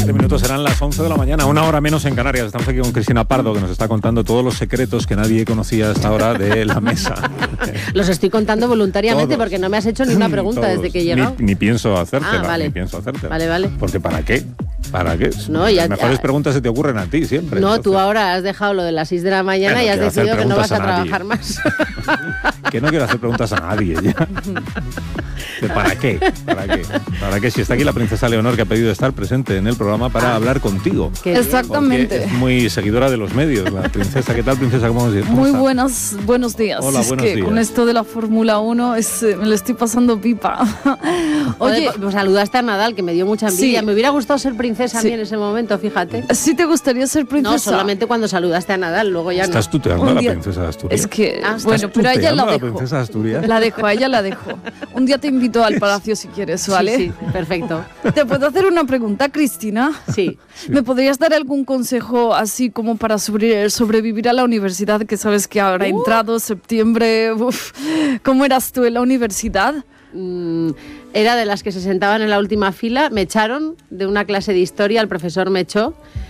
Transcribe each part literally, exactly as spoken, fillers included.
siete minutos serán las once de la mañana, una hora menos en Canarias. Estamos aquí con Cristina Pardo, que nos está contando todos los secretos que nadie conocía hasta ahora de la mesa. Los estoy contando voluntariamente Todos. porque no me has hecho ni una pregunta Todos. desde que he llegado. Ni, ni pienso hacértela, Ah, vale. ni pienso hacértela. Vale, vale. Porque ¿para qué? ¿Para qué? No, ya- Las mejores ya- preguntas se te ocurren a ti siempre. No, entonces. tú ahora has dejado lo de las seis de la mañana Bueno, y has quiero hacer decidido que no vas a, preguntas a nadie. trabajar más. Que no quiero hacer preguntas a nadie ya. ¿De ¿Para qué? ¿Para qué? ¿Para qué? Si está aquí la princesa Leonor, que ha pedido estar presente en el programa para Ah. hablar contigo. Qué bien. Exactamente. Porque es muy seguidora de los medios, la princesa. ¿Qué tal, princesa? ¿Cómo, cómo Muy está? buenas, buenos días. Hola, es buenos que días. con esto de la Fórmula uno es, eh, me lo estoy pasando pipa. Oye, Oye, pues saludaste a Nadal, que me dio mucha envidia. Sí. Me hubiera gustado ser princesa a Sí. mí en ese momento, fíjate. ¿sí te gustaría ser princesa? No, solamente cuando saludaste a Nadal, luego ya Estás no. tuteando Un a la día- princesa de Asturias. Es que, Ah, bueno, ¿Estás pero a ella tuteando la a la dejo. princesa de Asturias? La dejo, a ella la dejo. Un día te invito al palacio si quieres, ¿vale? Sí, sí, perfecto. ¿Te puedo hacer una pregunta, Cristina? Sí. ¿Me podrías dar algún consejo así como para sobre- sobrevivir a la universidad? Que sabes que ahora ha Uh. entrado septiembre. Uf. ¿Cómo eras tú en la universidad? Mm, era de las que se sentaban en la última fila. Me echaron de una clase de historia, el profesor me echó.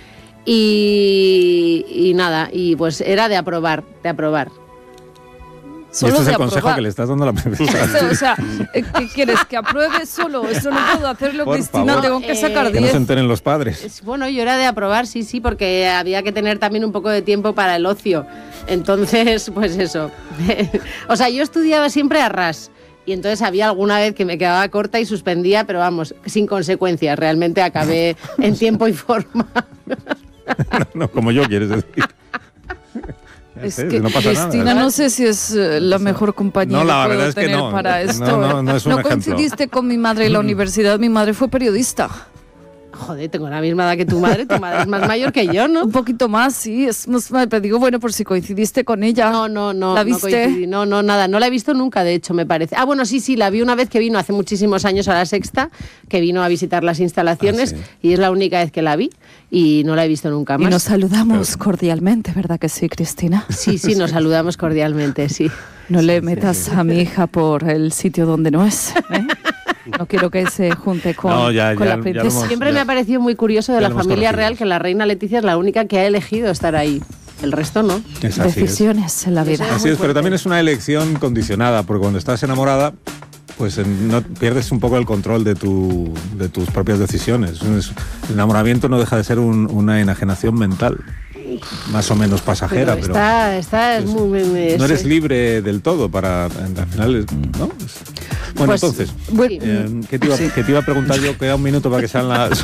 Y, y nada, y pues era de aprobar, de aprobar. Y este es de el consejo aprobar. que le estás dando a la princesa. Eso, o sea, eh, ¿qué quieres? ¿Que apruebe solo? Eso no puedo hacerlo, Por Cristina. favor. Tengo que Eh, sacar Que no diez. se enteren los padres. Es- Bueno, yo era de aprobar, sí, sí, porque había que tener también un poco de tiempo para el ocio. Entonces, pues eso. O sea, yo estudiaba siempre a ras. Y entonces había alguna vez que me quedaba corta y suspendía, pero vamos, sin consecuencias. Realmente acabé en tiempo y forma. No, como yo, quieres decir. Ya Es sé, que, no pasa Cristina, nada. no sé si es eh, la mejor compañía No, la que puedo verdad es que tener no. para No, esto. no, no es un ¿No ejemplo. coincidiste con mi madre en la universidad? Mi madre fue periodista. Joder, tengo la misma edad que tu madre. Tu madre es más mayor que yo, ¿no? Un poquito más, sí. Es más, pero digo, bueno, por si coincidiste con ella. No, no, no. ¿La no viste? coincidí. No, no, nada. No la he visto nunca, de hecho, me parece. Ah, bueno, sí, sí, la vi una vez que vino hace muchísimos años a La Sexta, que vino a visitar las instalaciones, Ah, sí. y es la única vez que la vi y no la he visto nunca Y más. nos saludamos cordialmente, ¿verdad que sí, Cristina? Sí, sí, nos saludamos cordialmente, sí. No le metas a mi hija por el sitio donde no es. ¿eh? No quiero que se junte con, No, ya, con ya- la ya lo princesa. hemos- Siempre Ya. me ha parecido muy curioso de Ya la lo hemos familia conocido. real que la reina Leticia es la única que ha elegido estar ahí. El resto no. Es así es. Decisiones en la vida. Así es, pero también es una elección condicionada, porque cuando estás enamorada, pues en- no pierdes un poco el control de, tu, de tus propias decisiones. Es- el enamoramiento no deja de ser un- una enajenación mental, más o menos pasajera, Pero pero, está, está es es- muy... muy- no eres es- libre del todo para, al final, es- ¿no? Es- bueno, Pues, entonces, Bueno, sí. eh, ¿qué, te iba, qué te iba a preguntar yo? Queda un minuto para que sean las...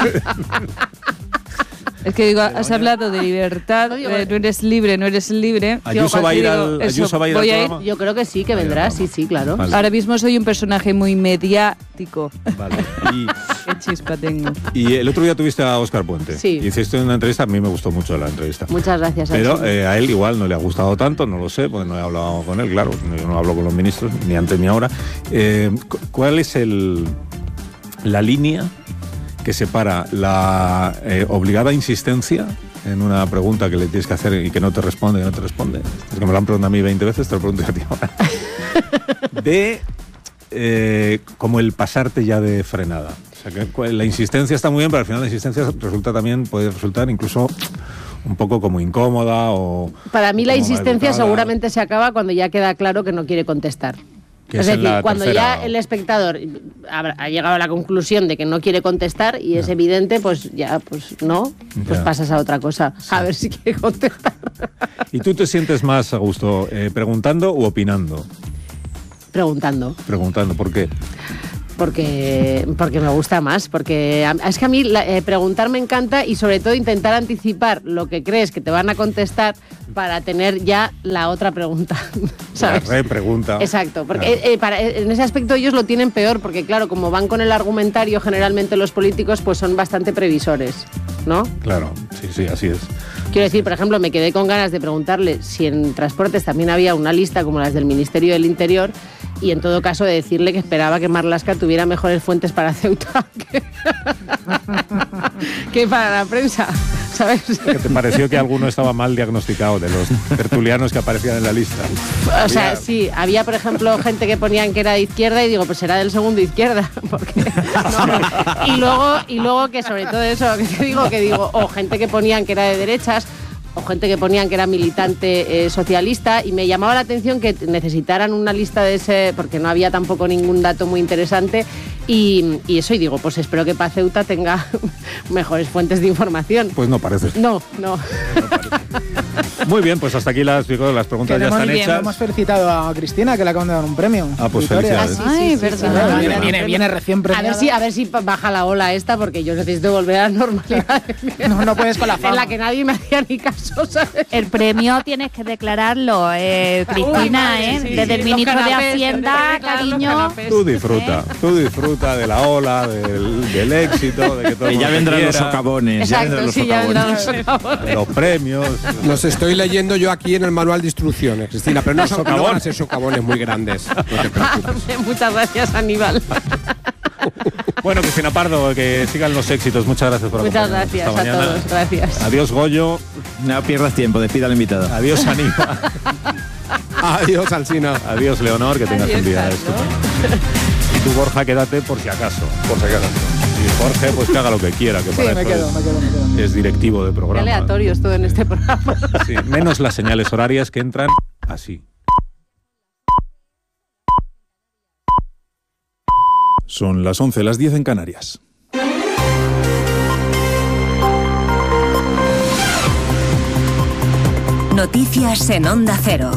es que digo, has hablado de libertad, No digo- eh, no eres libre, no eres libre. Ayuso Yo va a ir digo, al, eso, Ayuso va a ir al voy a ir. programa. Yo creo que sí, que Vale, vendrá, vamos. sí, sí, claro. Vale. Ahora mismo soy un personaje muy mediático. Vale. Y, Qué chispa tengo. y el otro día tuviste a Óscar Puente. Sí. Hiciste una entrevista, a mí me gustó mucho la entrevista. Muchas gracias. Pero Alexis. eh, a él igual no le ha gustado tanto, no lo sé, porque no he hablado con él, claro, yo no hablo con los ministros, ni antes ni ahora. Eh, cu- ¿Cuál es el, la línea que separa la eh, obligada insistencia en una pregunta que le tienes que hacer y que no te responde, no te responde? Es que me lo han preguntado a mí veinte veces, te lo pregunto a ti ahora. De eh, como el pasarte ya de frenada. O sea, que cu- la insistencia está muy bien, pero al final la insistencia resulta también, puede resultar incluso un poco como incómoda o... Para mí la como insistencia maleducada. seguramente se acaba cuando ya queda claro que no quiere contestar. Que Es es en decir, la cuando tercera. ya el espectador habrá- ha llegado a la conclusión de que no quiere contestar y es Ya. evidente, pues ya, pues no, pues Ya. pasas a otra cosa. A ver si quiere contestar. ¿Y tú te sientes más a gusto eh, preguntando u opinando? Preguntando. Preguntando, ¿por qué? Porque, porque me gusta más, porque a- es que a mí la- eh, preguntar me encanta y sobre todo intentar anticipar lo que crees que te van a contestar para tener ya la otra pregunta, ¿sabes? La repregunta. Exacto, porque Claro. eh, eh, para, eh, en ese aspecto ellos lo tienen peor, porque claro, como van con el argumentario generalmente los políticos, pues son bastante previsores, ¿no? Claro, sí, sí, así es. Quiero decir, por ejemplo, me quedé con ganas de preguntarle si en transportes también había una lista como las del Ministerio del Interior y en todo caso de decirle que esperaba que Marlaska tuviera mejores fuentes para Ceuta que, que para la prensa. ¿sabes? ¿Qué te pareció que alguno estaba mal diagnosticado de los tertulianos que aparecían en la lista? O sea, sí, había, por ejemplo, gente que ponían que era de izquierda y digo, pues será del segundo izquierda. Porque, no. Y luego, y luego que sobre todo eso, que te digo, que digo, o gente que ponían que era de derechas, o gente que ponían que era militante eh, socialista, y me llamaba la atención que necesitaran una lista de ese, porque no había tampoco ningún dato muy interesante, y, y eso, y digo, pues espero que para Ceuta tenga mejores fuentes de información. Pues no parece. No, no. no parece. Muy bien, pues hasta aquí las, digo, las preguntas Queremos, ya están bien, hechas. Hemos felicitado a Cristina, que le acaban de dar un premio. Ah, pues Victoria. felicidades. Ah, sí, sí, Ay, sí, verdad. sí, sí, Viene, sí, viene, sí. viene recién premiada. A ver si, a ver si baja la ola esta, porque yo necesito volver a la normalidad. No, no puedes con la fama. En la que nadie me hacía ni caso, ¿sabes? El premio tienes que declararlo, eh, Cristina, Uy, ¿eh? sí, sí, Desde sí, el ministro los canapés, de Hacienda, tendré que declarar los cariño. canapés. Tú disfruta, tú disfruta de la ola, del, del éxito, de que todo Que el ya mundo vendrán te los quiera, socavones. ya vendrán Exacto, los sí, ya vendrán los socavones. socavones. de los premios. Los estoy leyendo yo aquí en el manual de instrucciones, Cristina, pero no, son, no van a ser socavones muy grandes. No te preocupes. Muchas gracias, Aníbal. Bueno, Cristina Pardo, que sigan los éxitos. Muchas gracias por Muchas acompañarnos gracias esta a mañana. todos. Gracias. Adiós, Goyo. No pierdas tiempo, despida a la invitada. Adiós, Aníbal. Adiós, Alsina. Adiós, Leonor, que tengas Adiós, un día Carlos. estupendo. Y tú, Borja, quédate por si acaso. Por si acaso. Y Jorge, pues que haga lo que quiera, que Sí, para me eso quedo, es, me quedo, me quedo. es directivo de Qué programa. aleatorio es todo en este programa. Sí, menos las señales horarias que entran así. Son las once, las diez en Canarias. Noticias en Onda Cero.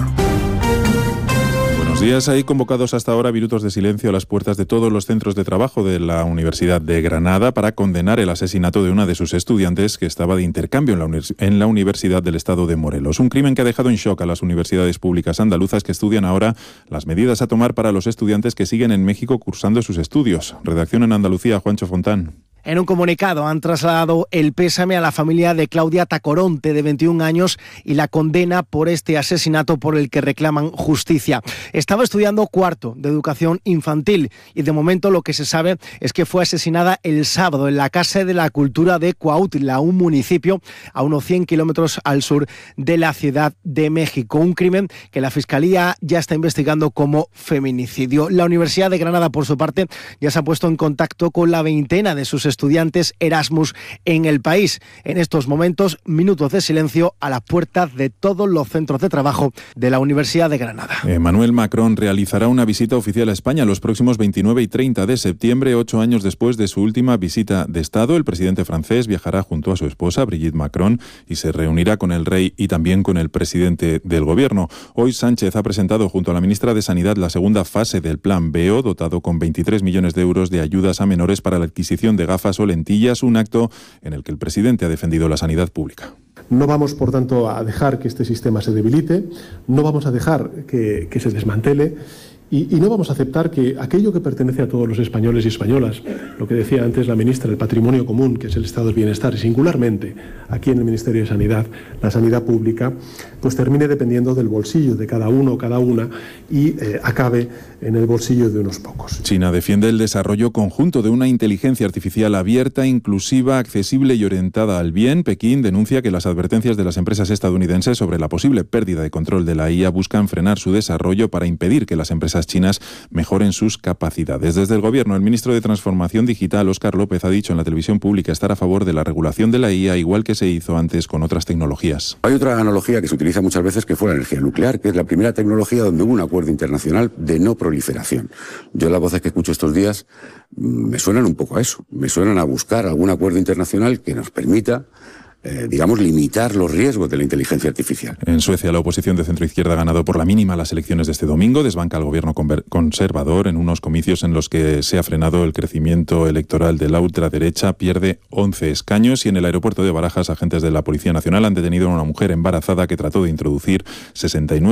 Buenos días. Hay convocados hasta ahora minutos de silencio a las puertas de todos los centros de trabajo de la Universidad de Granada para condenar el asesinato de una de sus estudiantes que estaba de intercambio en la, univers- en la Universidad del Estado de Morelos. Un crimen que ha dejado en shock a las universidades públicas andaluzas que estudian ahora las medidas a tomar para los estudiantes que siguen en México cursando sus estudios. Redacción en Andalucía, Juancho Fontán. En un comunicado han trasladado el pésame a la familia de Claudia Tacoronte, de veintiún años, y la condena por este asesinato por el que reclaman justicia. Estaba estudiando cuarto de educación infantil y de momento lo que se sabe es que fue asesinada el sábado en la Casa de la Cultura de Cuautla, un municipio a unos cien kilómetros al sur de la Ciudad de México. Un crimen que la Fiscalía ya está investigando como feminicidio. La Universidad de Granada, por su parte, ya se ha puesto en contacto con la veintena de sus estudiantes Erasmus en el país. En estos momentos, minutos de silencio a las puertas de todos los centros de trabajo de la Universidad de Granada. Emmanuel Macron realizará una visita oficial a España los próximos veintinueve y treinta de septiembre, ocho años después de su última visita de Estado. El presidente francés viajará junto a su esposa, Brigitte Macron, y se reunirá con el rey y también con el presidente del gobierno. Hoy Sánchez ha presentado junto a la ministra de Sanidad la segunda fase del Plan B E O, dotado con veintitrés millones de euros de ayudas a menores para la adquisición de gafas o lentillas, un acto en el que el presidente ha defendido la sanidad pública. No vamos, por tanto, a dejar que este sistema se debilite, no vamos a dejar que, que se desmantele y, y no vamos a aceptar que aquello que pertenece a todos los españoles y españolas, lo que decía antes la ministra, el patrimonio común, que es el estado del bienestar, y singularmente aquí en el Ministerio de Sanidad, la sanidad pública, pues termine dependiendo del bolsillo de cada uno o cada una y eh, acabe en el bolsillo de unos pocos. China defiende el desarrollo conjunto de una inteligencia artificial abierta, inclusiva, accesible y orientada al bien. Pekín denuncia que las advertencias de las empresas estadounidenses sobre la posible pérdida de control de la I A buscan frenar su desarrollo para impedir que las empresas chinas mejoren sus capacidades. Desde el Gobierno, el ministro de Transformación Digital, Óscar López, ha dicho en la televisión pública estar a favor de la regulación de la I A, igual que se hizo antes con otras tecnologías. Hay otra analogía que se utiliza muchas veces, que fue la energía nuclear, que es la primera tecnología donde hubo un acuerdo internacional de no proliferación. Yo las voces que escucho estos días me suenan un poco a eso, me suenan a buscar algún acuerdo internacional que nos permita Eh, digamos, limitar los riesgos de la inteligencia artificial. En Suecia, la oposición de centroizquierda ha ganado por la mínima las elecciones de este domingo. Desbanca al gobierno conservador en unos comicios en los que se ha frenado el crecimiento electoral de la ultraderecha. Pierde once escaños y en el aeropuerto de Barajas, agentes de la Policía Nacional han detenido a una mujer embarazada que trató de introducir sesenta y nueve